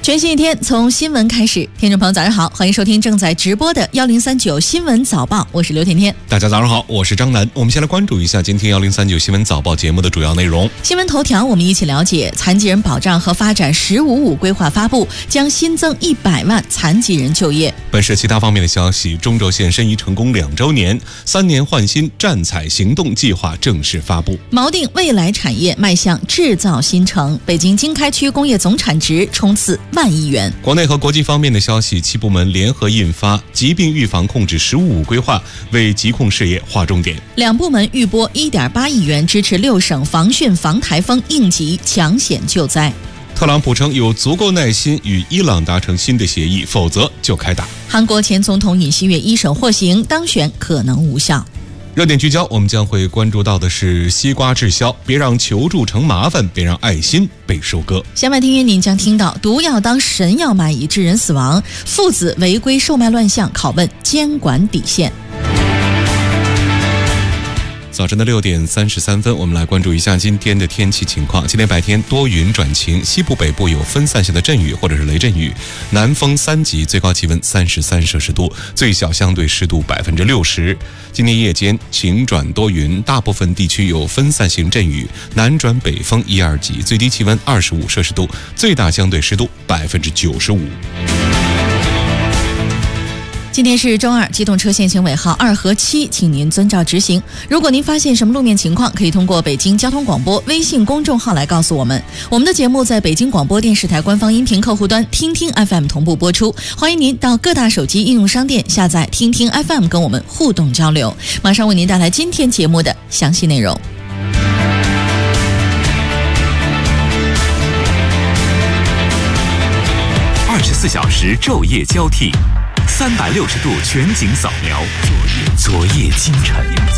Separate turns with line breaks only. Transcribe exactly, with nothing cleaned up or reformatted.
全新一天从新闻开始，听众朋友早上好，欢迎收听正在直播的幺零三九新闻早报，我是刘甜甜。
大家早上好，我是张楠。我们先来关注一下今天幺零三九新闻早报节目的主要内容。
新闻头条，我们一起了解残疾人保障和发展十五五规划发布，将新增一百万残疾人就业。
本市其他方面的消息，中轴线申遗成功两周年，三年换新战采行动计划正式发布。
锚定未来产业迈向制造新城，北京经开区工业总产值冲刺万亿元。
国内和国际方面的消息，七部门联合印发疾病预防控制十五五规划，为疾控事业划重点。
两部门预拨一点八亿元支持六省防汛防台风应急抢险救灾。
特朗普称有足够耐心与伊朗达成新的协议，否则就开打。
韩国前总统尹锡悦一审获刑，当选可能无效。
热点聚焦，我们将会关注到的是西瓜滞销，别让求助成麻烦，别让爱心被收割。
下面听音您将听到毒药当神药卖已致人死亡，父子违规售卖乱象，拷问监管底线。
早晨的六点三十三分，我们来关注一下今天的天气情况。今天白天多云转晴，西部北部有分散性的阵雨或者是雷阵雨，南风三级，最高气温三十三摄氏度，最小相对湿度百分之六十。今天夜间晴转多云，大部分地区有分散性阵雨，南转北风一二级，最低气温二十五摄氏度，最大相对湿度百分之九十五。
今天是周二，机动车限行尾号二和七，请您遵照执行。如果您发现什么路面情况，可以通过北京交通广播微信公众号来告诉我们。我们的节目在北京广播电视台官方音频客户端听听 F M 同步播出，欢迎您到各大手机应用商店下载听听 F M 跟我们互动交流。马上为您带来今天节目的详细内容。
二十四小时昼夜交替，三百六十度全景扫描，昨夜今晨。